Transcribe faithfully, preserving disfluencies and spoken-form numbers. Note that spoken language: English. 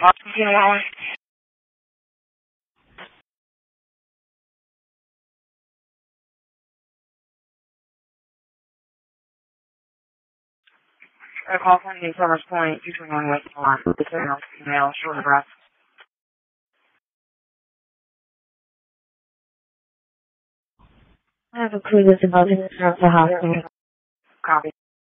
You know what? A call from the Summers Point, two twenty-one West Lawn. Female, short of breath. I have a clue that's about to start the hospital. Copy.